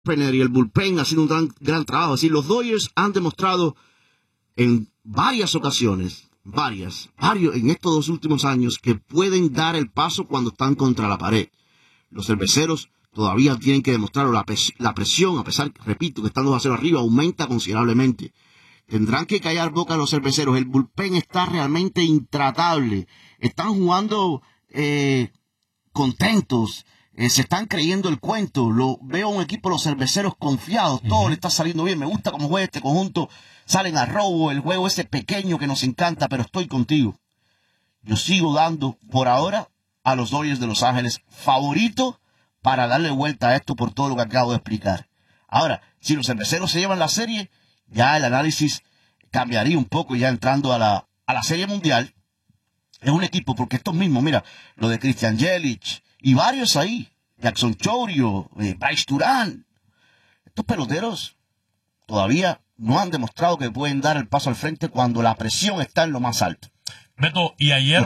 opener y el bullpen ha sido un gran trabajo. Es decir, los Dodgers han demostrado en varias ocasiones, varios, en estos 2 últimos años, que pueden dar el paso cuando están contra la pared. Los cerveceros todavía tienen que demostrar la presión, a pesar, repito, que están 2-0 arriba, aumenta considerablemente. Tendrán que callar boca a los cerveceros. El bullpen está realmente intratable. Están jugando contentos. Se están creyendo el cuento. Veo a un equipo de los cerveceros confiados. Todo le está saliendo bien. Me gusta cómo juega este conjunto. Salen a robo. El juego ese pequeño que nos encanta. Pero estoy contigo. Yo sigo dando, por ahora, a los Dodgers de Los Ángeles favorito para darle vuelta a esto por todo lo que acabo de explicar. Ahora, si los cerveceros se llevan la serie, ya el análisis cambiaría un poco, ya entrando a la Serie Mundial. Es un equipo, porque estos mismos, mira, lo de Christian Yelich y varios ahí, Jackson Chourio, Bryce Durán, estos peloteros todavía no han demostrado que pueden dar el paso al frente cuando la presión está en lo más alto. Beto, y ayer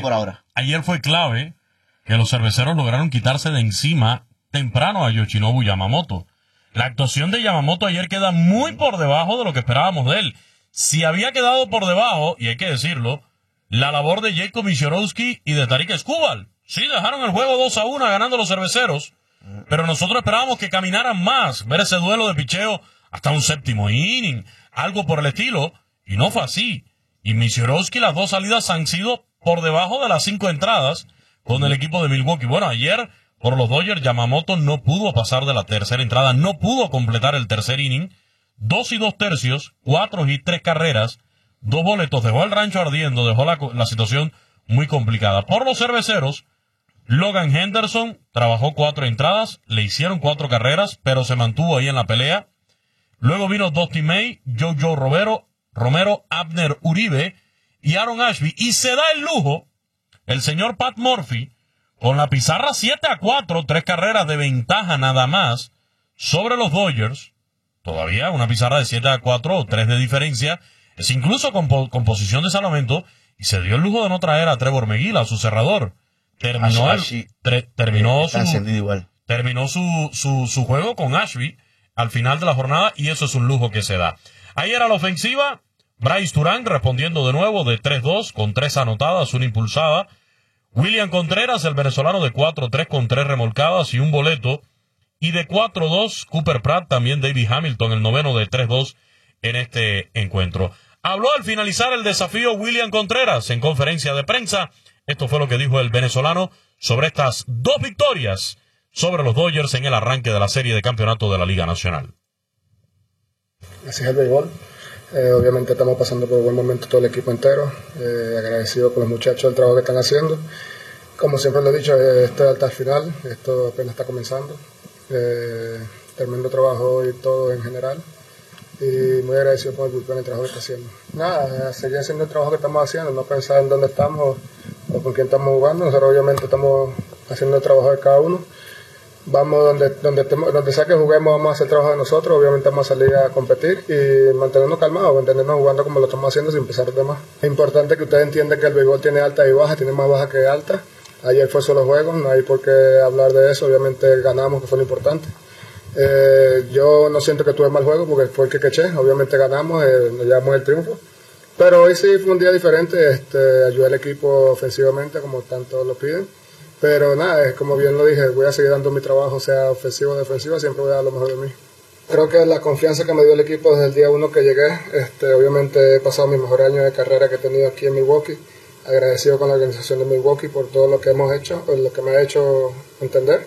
fue clave que los cerveceros lograron quitarse de encima temprano a Yoshinobu Yamamoto. La actuación de Yamamoto ayer queda muy por debajo de lo que esperábamos de él. Si había quedado por debajo, y hay que decirlo, la labor de Jacob Misiorowski y de Tarik Skubal. Sí, dejaron el juego 2-1 ganando los cerveceros, pero nosotros esperábamos que caminaran más, ver ese duelo de picheo hasta un 7º inning, algo por el estilo, y no fue así. Y Misiorowski, las 2 salidas han sido por debajo de las 5 entradas con el equipo de Milwaukee. Bueno, ayer por los Dodgers, Yamamoto no pudo pasar de la tercera entrada, no pudo completar el tercer inning, 2 2/3, 4 hits, 3 carreras, 2 boletos, dejó el rancho ardiendo, dejó la situación muy complicada. Por los cerveceros, Logan Henderson trabajó 4 entradas, le hicieron 4 carreras, pero se mantuvo ahí en la pelea. Luego vino Dusty May, Jojo Romero, Abner Uribe y Aaron Ashby, y se da el lujo el señor Pat Murphy, con la pizarra 7-4, 3 carreras de ventaja nada más sobre los Dodgers, todavía una pizarra de 7-4 o 3 de diferencia, es incluso con posición de salvamento, y se dio el lujo de no traer a Trevor Meguila, su cerrador. Terminó su juego con Ashby al final de la jornada, y eso es un lujo que se da. Ayer a la ofensiva, Bryce Durán respondiendo de nuevo de 3-2 con 3 anotadas, 1 impulsada. William Contreras, el venezolano, de 4-3 con 3 remolcadas y 1 boleto. Y de 4-2, Cooper Pratt, también David Hamilton, el noveno, de 3-2 en este encuentro. Habló al finalizar el desafío William Contreras en conferencia de prensa. Esto fue lo que dijo el venezolano sobre estas 2 victorias sobre los Dodgers en el arranque de la serie de campeonato de la Liga Nacional. Así es el béisbol. Obviamente estamos pasando por un buen momento todo el equipo entero. Agradecido con los muchachos del trabajo que están haciendo. Como siempre lo he dicho, esto es hasta el final, esto apenas está comenzando. Tremendo trabajo y todo en general. Y muy agradecido por el trabajo que está haciendo. Nada, seguir haciendo el trabajo que estamos haciendo, no pensar en dónde estamos o con quién estamos jugando. Nosotros obviamente estamos haciendo el trabajo de cada uno. Vamos donde sea que juguemos, vamos a hacer el trabajo de nosotros. Obviamente vamos a salir a competir y mantenernos calmados, mantenernos jugando como lo estamos haciendo sin pensar de más. Es importante que ustedes entiendan que el béisbol tiene alta y baja, tiene más baja que alta. Ayer fue solo juego, no hay por qué hablar de eso. Obviamente ganamos, que fue lo importante. Yo no siento que tuve mal juego porque fue el que queché. Obviamente ganamos, nos llevamos el triunfo. Pero hoy sí fue un día diferente. Ayudé al equipo ofensivamente, como tanto lo piden. Pero nada, es como bien lo dije, voy a seguir dando mi trabajo, sea ofensivo o defensivo, siempre voy a dar lo mejor de mí. Creo que la confianza que me dio el equipo desde el día 1 que llegué, obviamente he pasado mi mejor año de carrera que he tenido aquí en Milwaukee. Agradecido con la organización de Milwaukee por todo lo que hemos hecho, por lo que me ha hecho entender.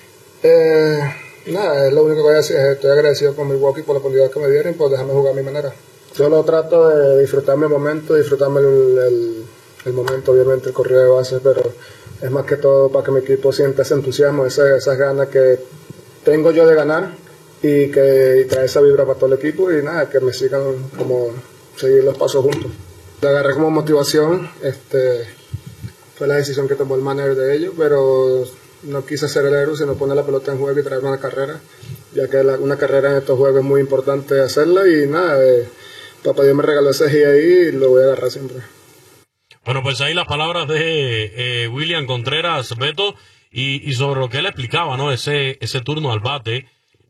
Nada, es lo único que voy a decir, estoy agradecido con Milwaukee por la oportunidad que me dieron y por dejarme jugar a mi manera. Yo lo trato de disfrutarme el momento, disfrutarme el momento, obviamente el corrido de bases, pero es más que todo para que mi equipo sienta ese entusiasmo, esas ganas que tengo yo de ganar y traer esa vibra para todo el equipo y nada, que me sigan como seguir los pasos juntos. Lo agarré como motivación, fue la decisión que tomó el manager de ellos, pero no quise ser el héroe, sino poner la pelota en juego y traer una carrera, ya que una carrera en estos juegos es muy importante hacerla y nada, papá Dios me regaló ese día ahí y lo voy a agarrar siempre. Bueno, pues ahí las palabras de William Contreras, Beto, y sobre lo que él explicaba, ¿no? Ese turno al bate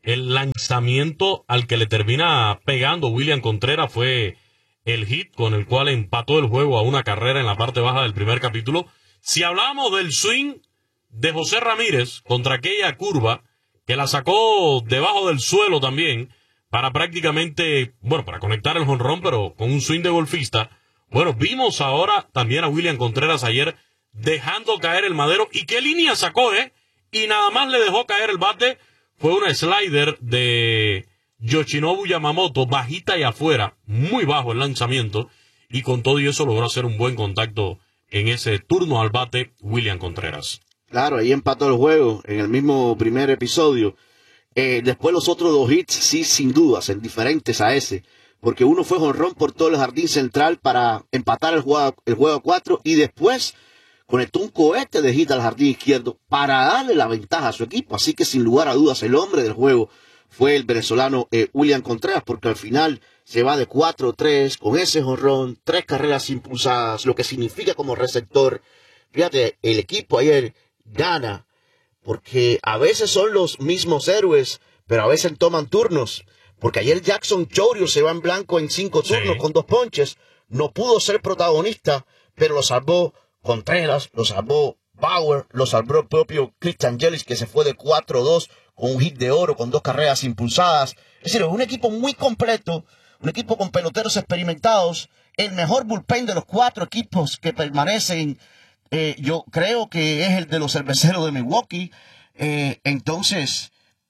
el lanzamiento al que le termina pegando William Contreras fue el hit con el cual empató el juego a una carrera en la parte baja del primer capítulo. Si hablamos del swing de José Ramírez contra aquella curva, que la sacó debajo del suelo también, para prácticamente, para conectar el jonrón, pero con un swing de golfista. Bueno, vimos ahora también a William Contreras ayer dejando caer el madero. ¿Y qué línea sacó, Y nada más le dejó caer el bate. Fue una slider de Yoshinobu Yamamoto, bajita y afuera, muy bajo el lanzamiento. Y con todo y eso logró hacer un buen contacto en ese turno al bate William Contreras. Claro, ahí empató el juego en el mismo primer episodio. Después los otros 2 hits, sí, sin dudas, diferentes a ese. Porque uno fue jonrón por todo el jardín central para empatar el juego 4 y después conectó un cohete de hit al jardín izquierdo para darle la ventaja a su equipo. Así que sin lugar a dudas el hombre del juego fue el venezolano William Contreras, porque al final se va de 4-3 con ese jonrón, 3 carreras impulsadas, lo que significa como receptor. Fíjate, el equipo ayer gana porque a veces son los mismos héroes, pero a veces toman turnos. Porque ayer Jackson Chourio se va en blanco en 5 turnos con 2 ponches. No pudo ser protagonista, pero lo salvó Contreras, lo salvó Bauer, lo salvó el propio Christian Yelich, que se fue de 4-2 con un hit de oro, con 2 carreras impulsadas. Es decir, un equipo muy completo, un equipo con peloteros experimentados, el mejor bullpen de los 4 equipos que permanecen. Yo creo que es el de los cerveceros de Milwaukee. Entonces,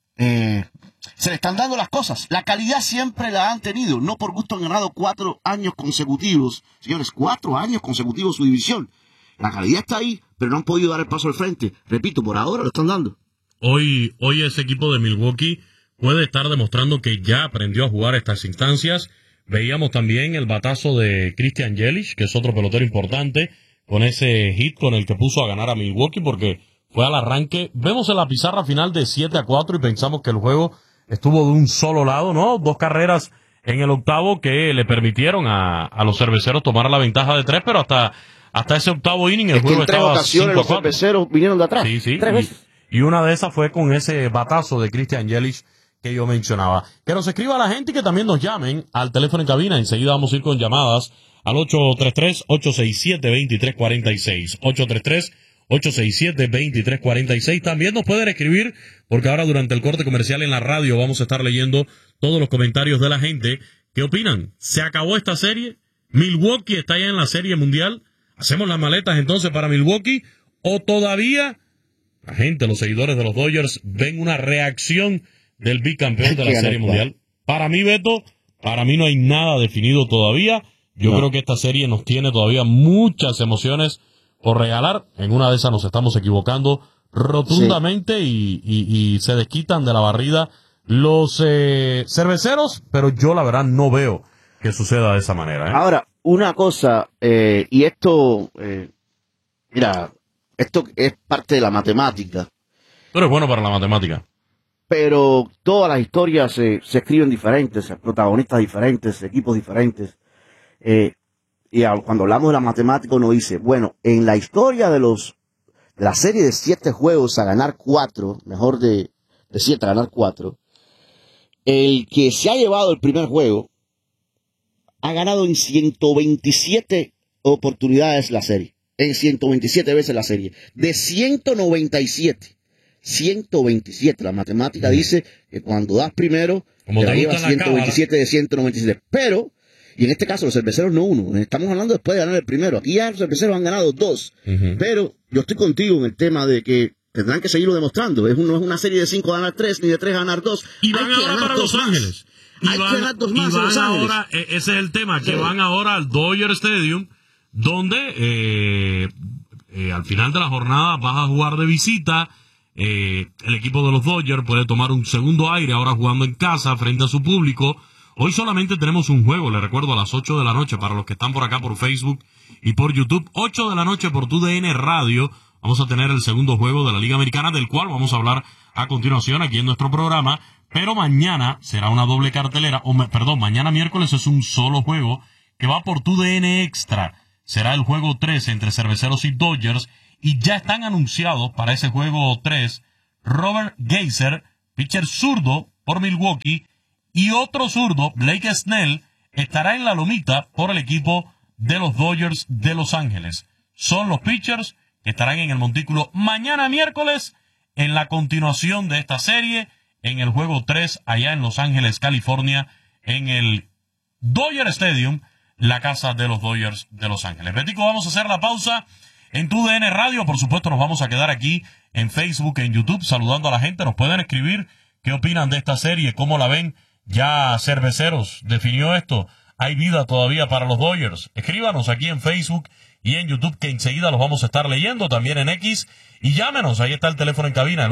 se le están dando las cosas. La calidad siempre la han tenido. No por gusto han ganado 4 años consecutivos. Señores, 4 años consecutivos su división. La calidad está ahí, pero no han podido dar el paso al frente. Repito, por ahora lo están dando. Hoy ese equipo de Milwaukee puede estar demostrando que ya aprendió a jugar estas instancias. Veíamos también el batazo de Christian Yelich, que es otro pelotero importante, con ese hit con el que puso a ganar a Milwaukee, porque fue al arranque. Vemos en la pizarra final de 7-4 y pensamos que el juego estuvo de un solo lado, ¿no? 2 carreras en el octavo que le permitieron a los cerveceros tomar la ventaja de 3, pero hasta ese octavo inning el juego estaba 5-4. En 3 ocasiones los cerveceros vinieron de atrás. Sí. 3 veces. Y una de esas fue con ese batazo de Christian Yelich que yo mencionaba. Que nos escriba la gente y que también nos llamen al teléfono en cabina. Enseguida vamos a ir con llamadas al 833-867-2346. 833-867-2346. También nos pueden escribir, porque ahora durante el corte comercial en la radio vamos a estar leyendo todos los comentarios de la gente. ¿Qué opinan? ¿Se acabó esta serie? ¿Milwaukee está ya en la Serie Mundial? ¿Hacemos las maletas entonces para Milwaukee? ¿O todavía la gente, los seguidores de los Dodgers, ven una reacción del bicampeón de la Serie Mundial? Para mí, Beto, para mí no hay nada definido todavía. Yo creo que esta serie nos tiene todavía muchas emociones por regalar. En una de esas nos estamos equivocando rotundamente y se desquitan de la barrida los cerveceros, pero yo la verdad no veo que suceda de esa manera. Ahora, una cosa, y esto, mira, esto es parte de la matemática. Tú eres bueno para la matemática. Pero todas las historias se escriben diferentes, protagonistas diferentes, equipos diferentes. Y cuando hablamos de la matemática uno dice, bueno, en la historia de la serie de 7 juegos a ganar 4, mejor de 7 a ganar 4, el que se ha llevado el primer juego ha ganado en 127 oportunidades la serie, en 127 veces la serie, de 197. 127, la matemática dice que cuando das primero, te la llevas 127 de 197, pero... Y en este caso los cerveceros no uno, estamos hablando después de ganar el primero. Aquí ya los cerveceros han ganado 2, pero yo estoy contigo en el tema de que tendrán que seguirlo demostrando. No es una serie de 5 a ganar 3, ni de 3 a ganar 2. Y van ahora para Los Ángeles. Hay que ganar 2 más en Los Ángeles. Ese es el tema, que van ahora al Dodger Stadium, donde al final de la jornada vas a jugar de visita. El equipo de los Dodgers puede tomar un segundo aire ahora jugando en casa frente a su público. Hoy solamente tenemos un juego, les recuerdo, a las 8 de la noche para los que están por acá por Facebook y por YouTube. 8 de la noche por TUDN Radio. Vamos a tener el segundo juego de la Liga Americana, del cual vamos a hablar a continuación aquí en nuestro programa. Pero mañana será una doble cartelera, mañana miércoles es un solo juego que va por TUDN Extra. Será el juego 3 entre Cerveceros y Dodgers. Y ya están anunciados para ese juego 3 Robert Geiser, pitcher zurdo, por Milwaukee. Y otro zurdo, Blake Snell, estará en la lomita por el equipo de los Dodgers de Los Ángeles. Son los pitchers que estarán en el montículo mañana miércoles en la continuación de esta serie en el juego 3 allá en Los Ángeles, California, en el Dodger Stadium, la casa de los Dodgers de Los Ángeles. Betico, vamos a hacer la pausa en TUDN Radio. Por supuesto, nos vamos a quedar aquí en Facebook, en YouTube, saludando a la gente. Nos pueden escribir qué opinan de esta serie, cómo la ven. Ya Cerveceros definió esto. ¿Hay vida todavía para los Dodgers? Escríbanos aquí en Facebook y en YouTube, que enseguida los vamos a estar leyendo, también en X. Y llámenos, ahí está el teléfono en cabina, el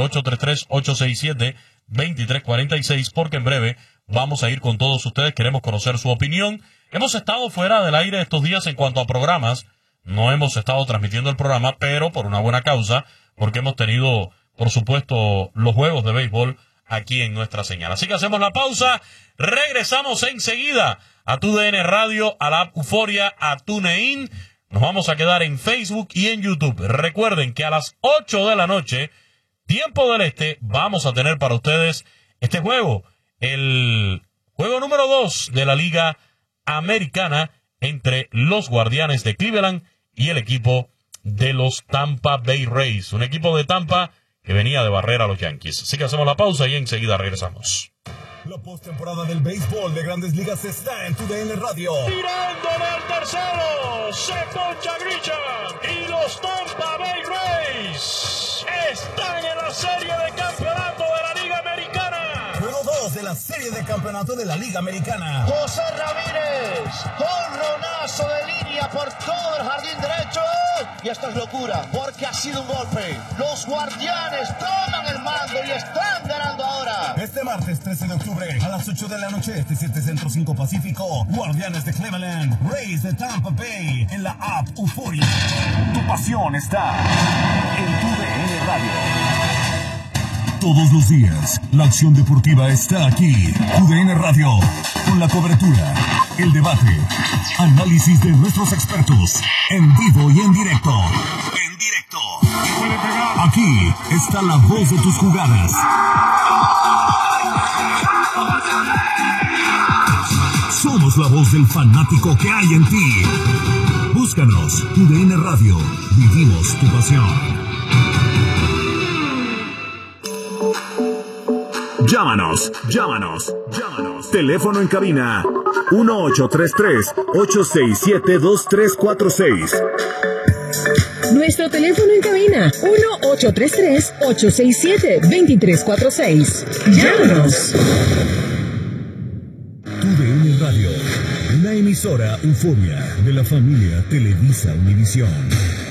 833-867-2346, porque en breve vamos a ir con todos ustedes. Queremos conocer su opinión. Hemos estado fuera del aire estos días en cuanto a programas. No hemos estado transmitiendo el programa, pero por una buena causa, porque hemos tenido, por supuesto, los juegos de béisbol aquí en nuestra señal. Así que hacemos la pausa, regresamos enseguida a TUDN Radio, a la app Euforia, a TuneIn. Nos vamos a quedar en Facebook y en YouTube. Recuerden que a las 8 de la noche, tiempo del este, vamos a tener para ustedes este juego, el juego número 2 de la Liga Americana entre los Guardianes de Cleveland y el equipo de los Tampa Bay Rays, un equipo de Tampa que venía de barrer a los Yankees. Así que hacemos la pausa y enseguida regresamos. La postemporada del béisbol de Grandes Ligas está en TUDN Radio. Tirándole al tercero, se poncha Grisham y los Tampa Bay Rays están en la serie de campeonato de la Liga Americana. Juego 2 de la serie de campeonato de la Liga Americana. José Ramírez, jonronazo de línea por todo el jardín derecho. Y esto es locura, porque ha sido un golpe. Los Guardianes toman el mando y están ganando ahora. Este martes 13 de octubre a las 8 de la noche, este 7 Centro 5 Pacífico, Guardianes de Cleveland, Rays de Tampa Bay, en la app Euforia. Tu pasión está en TUDN Radio. Todos los días, la acción deportiva está aquí. TUDN Radio, con la cobertura, el debate, análisis de nuestros expertos, en vivo y en directo. En directo. Aquí está la voz de tus jugadas. Somos la voz del fanático que hay en ti. Búscanos, TUDN Radio. Vivimos tu pasión. Llámanos. Teléfono en cabina 1833-867-2346. Nuestro teléfono en cabina 1833-867-2346. Llámanos. TUDN Radio, una emisora Euforia de la familia Televisa Univisión.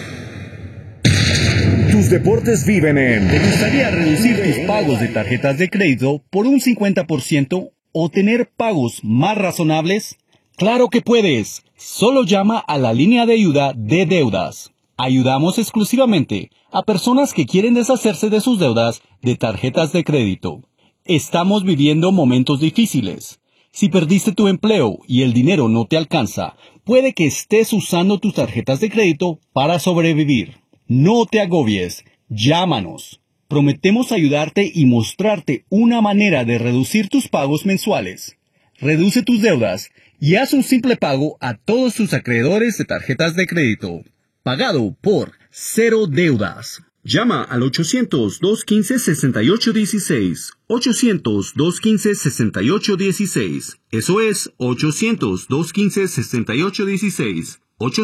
Tus deportes viven en... ¿Te gustaría reducir tus pagos de tarjetas de crédito por un 50% o tener pagos más razonables? ¡Claro que puedes! Solo llama a la línea de ayuda de deudas. Ayudamos exclusivamente a personas que quieren deshacerse de sus deudas de tarjetas de crédito. Estamos viviendo momentos difíciles. Si perdiste tu empleo y el dinero no te alcanza, puede que estés usando tus tarjetas de crédito para sobrevivir. No te agobies, llámanos. Prometemos ayudarte y mostrarte una manera de reducir tus pagos mensuales. Reduce tus deudas y haz un simple pago a todos tus acreedores de tarjetas de crédito. Pagado por Cero Deudas. Llama al 800-215-6816. 800-215-6816. Eso es 800-215-6816.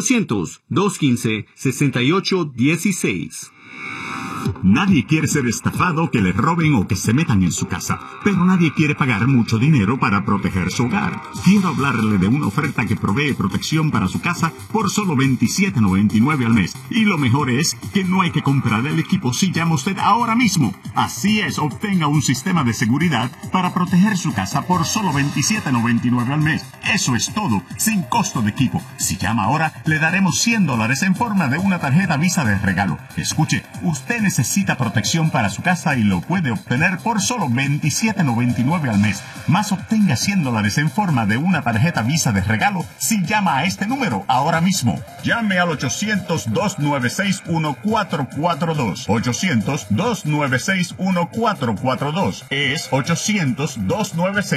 800-215-6816. Nadie quiere ser estafado, que le roben o que se metan en su casa, pero nadie quiere pagar mucho dinero para proteger su hogar. Quiero hablarle de una oferta que provee protección para su casa por solo $27.99 al mes. Y lo mejor es que no hay que comprar el equipo si llama usted ahora mismo. Así es, obtenga un sistema de seguridad para proteger su casa por solo $27.99 al mes. Eso es todo, sin costo de equipo. Si llama ahora, le daremos $100 en forma de una tarjeta Visa de regalo. Escuche, usted necesita necesita protección para su casa y lo puede obtener por solo $27.99 al mes. Más obtenga $100 en forma de una tarjeta Visa de regalo si llama a este número ahora mismo. Llame al 800-296-1442. 800-296-1442. Es 800-296